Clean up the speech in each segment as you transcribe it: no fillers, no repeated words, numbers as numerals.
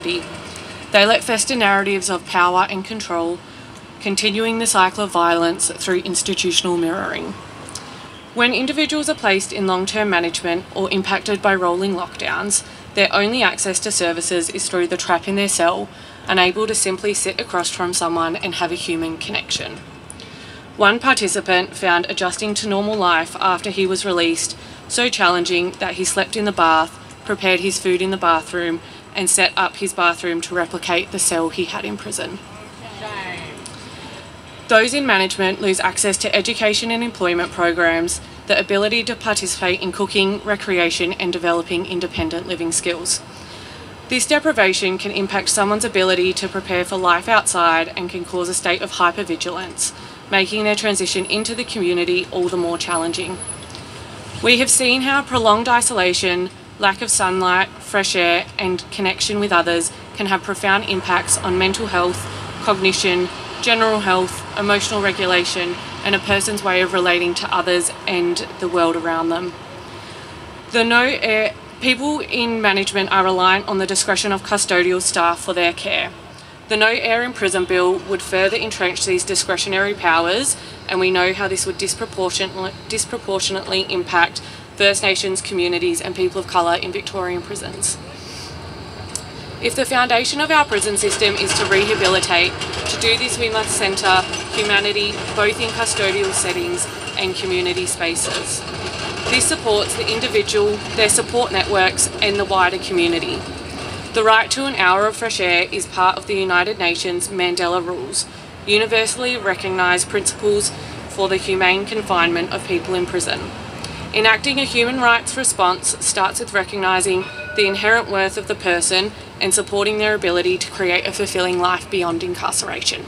They let fester narratives of power and control, continuing the cycle of violence through institutional mirroring. When individuals are placed in long-term management or impacted by rolling lockdowns, their only access to services is through the trap in their cell, unable to simply sit across from someone and have a human connection. One participant found adjusting to normal life after he was released so challenging that he slept in the bath, prepared his food in the bathroom, and set up his bathroom to replicate the cell he had in prison. Those in management lose access to education and employment programs, the ability to participate in cooking, recreation, and developing independent living skills. This deprivation can impact someone's ability to prepare for life outside and can cause a state of hypervigilance, making their transition into the community all the more challenging. We have seen how prolonged isolation, lack of sunlight, fresh air, and connection with others can have profound impacts on mental health, cognition, general health, emotional regulation, and a person's way of relating to others and the world around them. People in management are reliant on the discretion of custodial staff for their care. The No Air in Prison Bill would further entrench these discretionary powers, and we know how this would disproportionately impact First Nations communities and people of colour in Victorian prisons. If the foundation of our prison system is to rehabilitate, to do this we must centre humanity both in custodial settings and community spaces. This supports the individual, their support networks and the wider community. The right to an hour of fresh air is part of the United Nations Mandela Rules, universally recognised principles for the humane confinement of people in prison. Enacting a human rights response starts with recognising the inherent worth of the person and supporting their ability to create a fulfilling life beyond incarceration.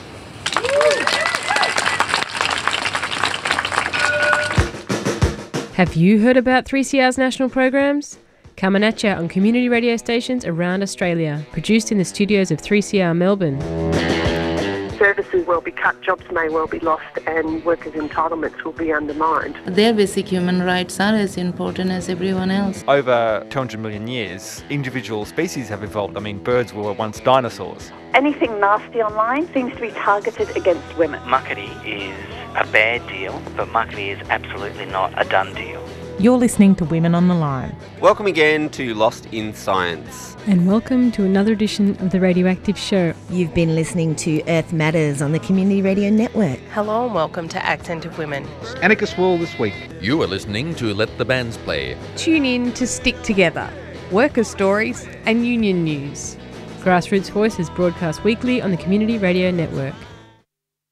Have you heard about 3CR's national programs? Coming at you on community radio stations around Australia, produced in the studios of 3CR Melbourne. Services will be cut, jobs may well be lost, and workers' entitlements will be undermined. Their basic human rights are as important as everyone else. Over 200 million years, individual species have evolved. I mean, birds were once dinosaurs. Anything nasty online seems to be targeted against women. Muckaty is a bad deal, but muckaty is absolutely not a done deal. You're listening to Women on the Line. Welcome again to Lost in Science. And welcome to another edition of The Radioactive Show. You've been listening to Earth Matters on the Community Radio Network. Hello and welcome to Accent of Women. Anarchist World this week. You are listening to Let the Bands Play. Tune in to Stick Together, worker stories and union news. Grassroots Voice is broadcast weekly on the Community Radio Network.